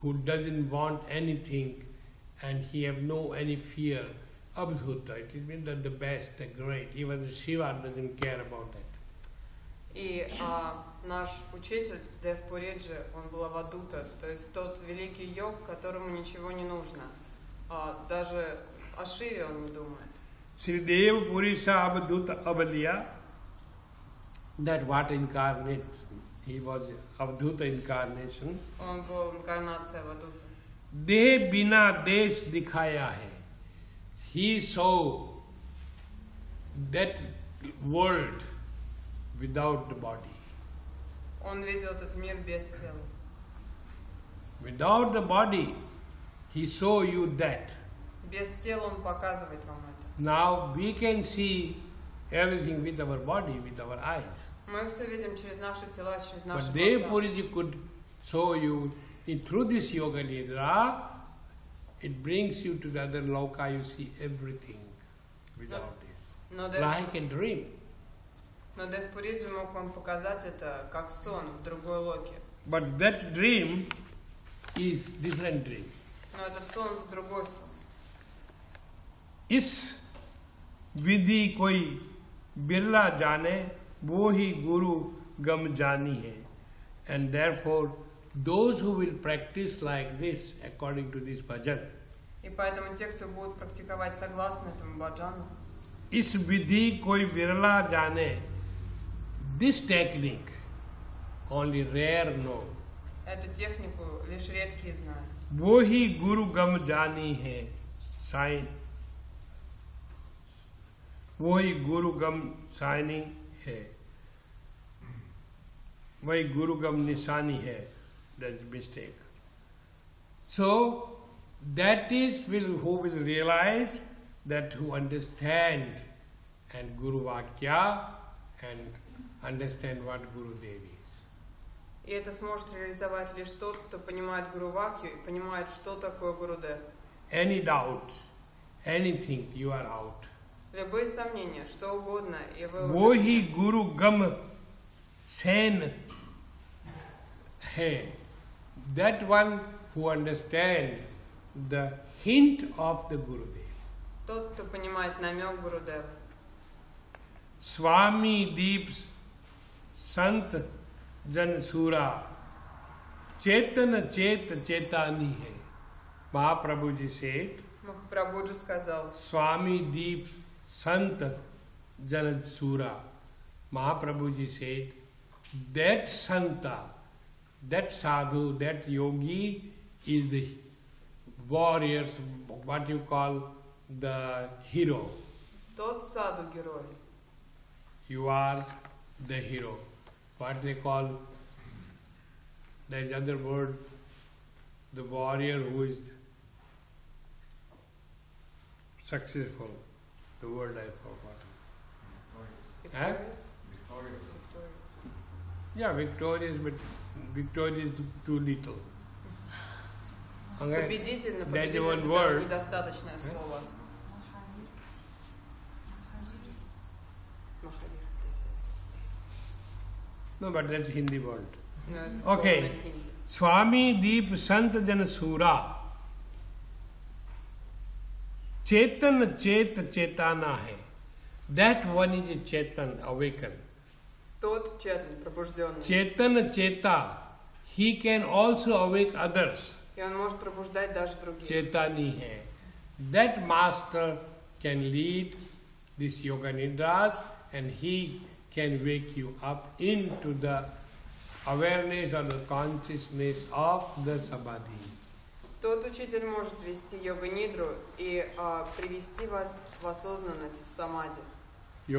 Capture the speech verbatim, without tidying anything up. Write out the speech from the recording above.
who doesn't want anything and he have no any fear. Abdhuta, it means that the best, the great. Even Shiva doesn't care about that. И а, наш учитель Дев Пуриджи, он был авадута, то есть тот великий йог, которому ничего не нужно. А, даже о Шиве он не думает. Sridev Purisa Avadhuta Avaliya, that what incarnates, he was Avadhuta incarnation. Он был инкарнацией авадута. De bina desh dikhaya hai. He saw that world without the body. Он видел этот мир без тела. Without the body, he saw you that. Без тела он показывает вам это. Now we can see everything with our body, with our eyes. Мы все видим через наши тела, через наши But Dev глаза. Puriji could show you, in, through this Yoga Nidra, it brings you to the other loka, you see everything without this. Но Дев, Like a dream. но Дев Пуриджи мог вам показать это как сон в другой локе. But that dream is different dream. Но этот сон это другой сон. इस विधि कोई बिरला जाने वो ही गुरु गम जानी है. And therefore, those who will practice like this, according to this bhajan, И поэтому те, кто будут практиковать согласно этому баджану, इस विधि कोई बिरला जाने, this technique only rare know. эту технику лишь редкие знают. वो ही गुरु गम जानी है. साइन वो ही गुरु गम साइनी है. वही गुरु गम निशानी है. That's mistake. So that is will who will realize, that who understand and Guru Vakya and understand what Guru Dev is. И это сможет реализовать лишь тот, кто понимает Гуру Вакью и понимает, что такое Гурудев. Any doubts, anything, you are out. Любые сомнения, что угодно, и вы वो уже... ही गुरु गम San है. That one who understand the hint of the Gurudev. Тот, кто понимает намек Гурудева. Swami Deep Sant Jan Sura Chetan Chet Chetani hai. Mahaprabhu ji said, Махапрабхуджи сказал, Swami Deep Sant Jan Sura. Mahaprabhu ji said, that Santa, that sadhu, that yogi is the warriors, what you call the hero. тот саду герой. You are the hero. What they call, there is other word, the warrior who is successful. The word I forgot. Huh? Victorious? Victorious. Victorious. Yeah, victorious, but victorious is too little. Okay? Победитель, но That's победитель one это даже word. недостаточное слово. Махавир. No, but that's Hindi word. Но это слово Okay. на хинди. Swami Deep Sant Jan Sura. Chetan Chet Chetana hai. That one is a Chetan, awakened. Тот Четан, пробужденный. Chetan Cheta. He can also awake others. И он может пробуждать даже других. Chetani hai. That master can lead this yoga nidras and he can wake you up into the awareness or the consciousness of the samadhi. Тот учитель может вести йога-нидру и а, привести вас в осознанность, в самадhi.